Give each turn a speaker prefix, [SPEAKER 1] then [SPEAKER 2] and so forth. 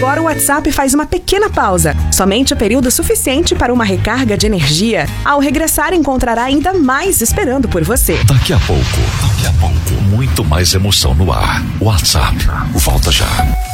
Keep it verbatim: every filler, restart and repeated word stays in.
[SPEAKER 1] Agora o WhatsApp faz uma pequena pausa, somente o período suficiente para uma recarga de energia. Ao regressar, encontrará ainda mais esperando por você.
[SPEAKER 2] Daqui a pouco, daqui a pouco, muito mais emoção no ar. WhatsApp, volta já.